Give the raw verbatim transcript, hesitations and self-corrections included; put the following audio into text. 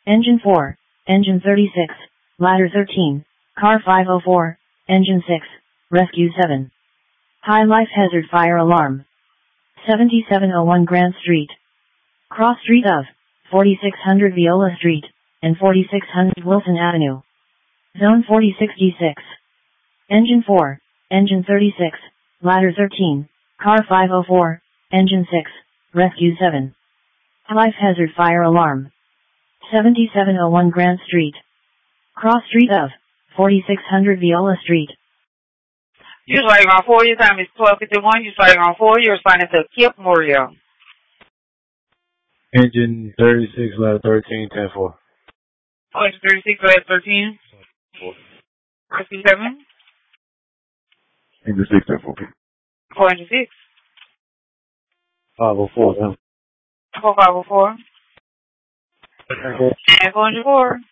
Engine four, Engine thirty-six, Ladder thirteen, Car five oh four, Engine six, Rescue seven. High life hazard fire alarm. seventy-seven oh one Grant Street. Cross street of forty-six hundred Viola Street and forty-six hundred Wilson Avenue. Zone forty sixty-six. Engine four, Engine thirty-six, Ladder thirteen, Car five oh four, Engine six, Rescue seven. Life hazard fire alarm. seventy-seven oh one Grant Street. Cross street of forty-six hundred Viola Street. You're starting on four, your time is twelve fifty-one, you're starting on four, you're assigned to Kip Morio. Engine thirty-six, ladder thirteen, ten four. Oh, engine thirty-six, ladder thirteen. four. Rescue seven. Engine six, ten four. Four, engine six. five oh four, then. Four, five oh four. And four, engine four.